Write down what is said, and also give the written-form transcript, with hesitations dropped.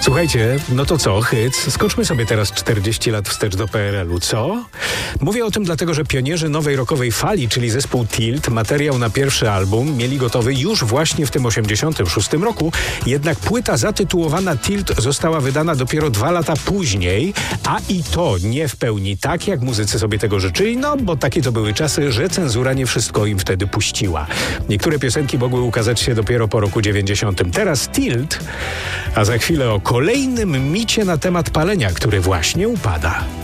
Słuchajcie, no to co, hyc? Skoczmy sobie teraz 40 lat wstecz do PRL-u, co? Mówię o tym dlatego, że pionierzy nowej rockowej fali, czyli zespół Tilt, materiał na pierwszy album mieli gotowy już właśnie w tym 86 roku, jednak płyta zatytułowana Tilt została wydana dopiero 2 lata później, a i to nie w pełni tak, jak muzycy sobie tego życzyli, no bo takie to były czasy, że cenzura nie wszystko im wtedy puściła. Niektóre piosenki mogły ukazać się dopiero po roku 90. Teraz Tilt, a za chwilę o kolejnym micie na temat palenia, który właśnie upada.